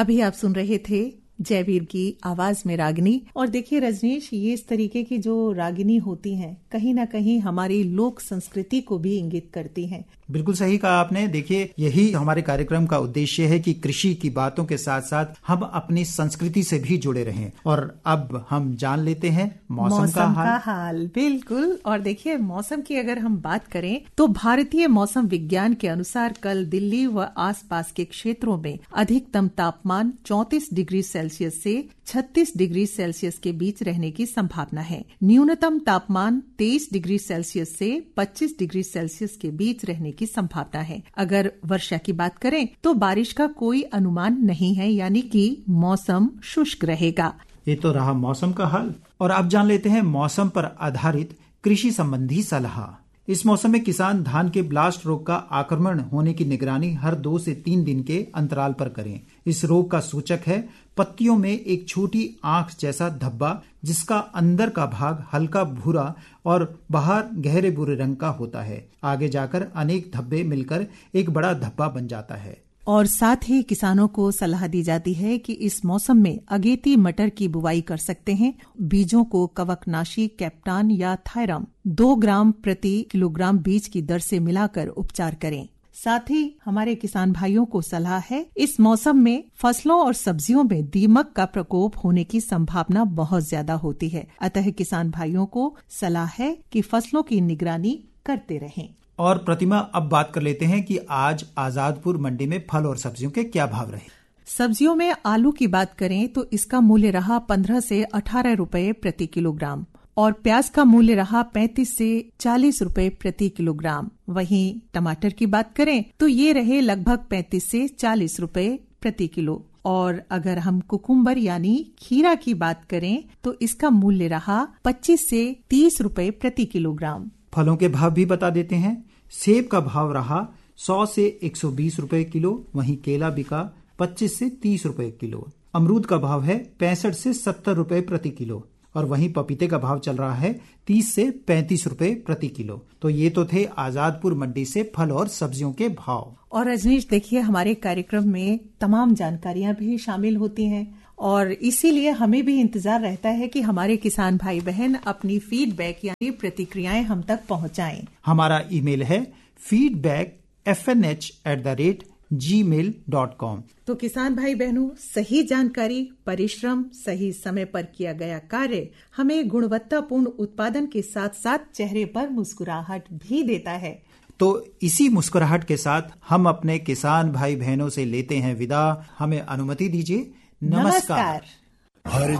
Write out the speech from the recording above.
अभी आप सुन रहे थे जयवीर की आवाज में रागिनी। और देखिए रजनीश, ये इस तरीके की जो रागिनी होती हैं कहीं ना कहीं हमारी लोक संस्कृति को भी इंगित करती हैं। बिल्कुल सही कहा आपने। देखिए, यही हमारे कार्यक्रम का उद्देश्य है कि कृषि की बातों के साथ साथ हम अपनी संस्कृति से भी जुड़े रहें। और अब हम जान लेते हैं मौसम का हाल। बिल्कुल। और देखिए, मौसम की अगर हम बात करें तो भारतीय मौसम विज्ञान के अनुसार कल दिल्ली व आसपास के क्षेत्रों में अधिकतम तापमान 34 डिग्री सेल्सियस से 36 डिग्री सेल्सियस के बीच रहने की संभावना है। न्यूनतम तापमान 23 डिग्री सेल्सियस से 25 डिग्री सेल्सियस के बीच रहने की संभावना है। अगर वर्षा की बात करें तो बारिश का कोई अनुमान नहीं है, यानी कि मौसम शुष्क रहेगा। ये तो रहा मौसम का हाल। और अब जान लेते हैं मौसम पर आधारित कृषि संबंधी सलाह। इस मौसम में किसान धान के ब्लास्ट रोग का आक्रमण होने की निगरानी हर 2 से 3 दिन के अंतराल पर करें। इस रोग का सूचक है पत्तियों में एक छोटी आंख जैसा धब्बा, जिसका अंदर का भाग हल्का भूरा और बाहर गहरे भूरे रंग का होता है। आगे जाकर अनेक धब्बे मिलकर एक बड़ा धब्बा बन जाता है। और साथ ही किसानों को सलाह दी जाती है कि इस मौसम में अगेती मटर की बुवाई कर सकते हैं। बीजों को कवकनाशी कैप्टान या थायरम 2 ग्राम प्रति किलोग्राम बीज की दर से मिलाकर उपचार करें। साथ ही हमारे किसान भाइयों को सलाह है, इस मौसम में फसलों और सब्जियों में दीमक का प्रकोप होने की संभावना बहुत ज्यादा होती है। अतः किसान भाइयों को सलाह है कि फसलों की निगरानी करते रहें। और प्रतिमा, अब बात कर लेते हैं कि आज आजादपुर मंडी में फल और सब्जियों के क्या भाव रहे। सब्जियों में आलू की बात करें तो इसका मूल्य रहा 15 से 18 रुपए प्रति किलोग्राम और प्याज का मूल्य रहा 35 से 40 रुपए प्रति किलोग्राम। वहीं टमाटर की बात करें तो ये रहे लगभग 35 से 40 रुपए प्रति किलो। और अगर हम कुकुम्बर यानी खीरा की बात करें तो इसका मूल्य रहा 25 से 30 रुपए प्रति किलोग्राम। फलों के भाव भी बता देते हैं। सेब का भाव रहा 100 से 120 रुपए किलो। वहीं केला बिका 25 से 30 रुपए किलो। अमरूद का भाव है 65 से 70 रुपए प्रति किलो। और वहीं पपीते का भाव चल रहा है 30 से 35 रुपए प्रति किलो। तो ये तो थे आजादपुर मंडी से फल और सब्जियों के भाव। और रजनीश, देखिए हमारे कार्यक्रम में तमाम जानकारियां भी शामिल होती हैं और इसीलिए हमें भी इंतजार रहता है कि हमारे किसान भाई बहन अपनी फीडबैक यानी प्रतिक्रियाएं हम तक पहुंचाएं। हमारा ईमेल है feedback@fnh@gmail.com। तो किसान भाई बहनों, सही जानकारी, परिश्रम, सही समय पर किया गया कार्य हमें गुणवत्तापूर्ण उत्पादन के साथ साथ चेहरे पर मुस्कुराहट भी देता है। तो इसी मुस्कुराहट के साथ हम अपने किसान भाई बहनों से लेते हैं विदा। हमें अनुमति दीजिए। नमस्कार।